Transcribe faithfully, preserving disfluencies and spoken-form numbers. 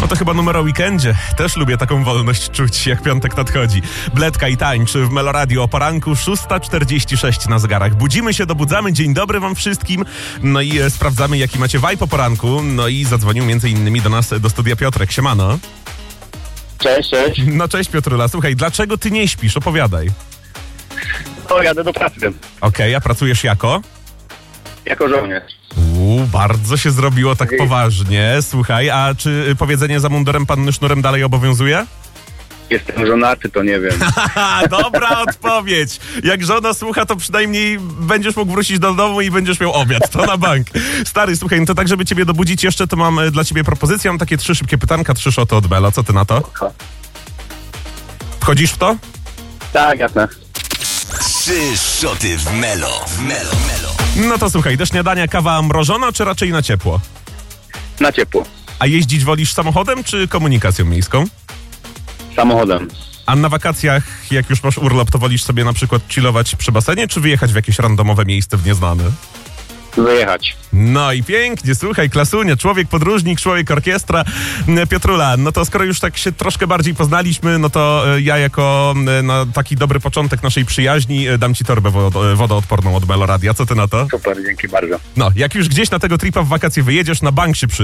to chyba numer o weekendzie. Też lubię taką wolność czuć, jak piątek nadchodzi. Bledka i tańcz w Meloradio o poranku, szósta czterdzieści sześć na zegarach. Budzimy się, dobudzamy. Dzień dobry wam wszystkim. No i e, sprawdzamy, jaki macie vibe po poranku. No i zadzwonił między innymi do nas, do studia Piotrek. Siemano. Cześć, cześć. No cześć Piotrula. Słuchaj, dlaczego ty nie śpisz? Opowiadaj. O, jadę do pracy. Okej, okay, a pracujesz jako? Jako żołnierz. Uuu, bardzo się zrobiło tak poważnie. Słuchaj, a czy powiedzenie za mundurem panny sznurem dalej obowiązuje? Jestem żonaty, to nie wiem. Haha, dobra odpowiedź. Jak żona słucha, to przynajmniej będziesz mógł wrócić do domu i będziesz miał obiad. To na bank. Stary, słuchaj, no to tak, żeby ciebie dobudzić jeszcze, to mam dla ciebie propozycję. Mam takie trzy szybkie pytanka, trzy szoty od Melo. Co ty na to? Wchodzisz w to? Tak, jasne. Trzy szoty w Melo. W Melo, Melo. No to słuchaj, do śniadania kawa mrożona, czy raczej na ciepło? Na ciepło. A jeździć wolisz samochodem, czy komunikacją miejską? Samochodem. A na wakacjach, jak już masz urlop, to wolisz sobie na przykład chillować przy basenie, czy wyjechać w jakieś randomowe miejsce w nieznane? Wyjechać. No i pięknie, słuchaj, klasunie, człowiek podróżnik, człowiek orkiestra. Piotrula, no to skoro już tak się troszkę bardziej poznaliśmy, no to ja jako no, taki dobry początek naszej przyjaźni dam ci torbę wodo- wodoodporną od Meloradia. Co ty na to? Super, dzięki bardzo. No, jak już gdzieś na tego tripa w wakacje wyjedziesz, na bank się przy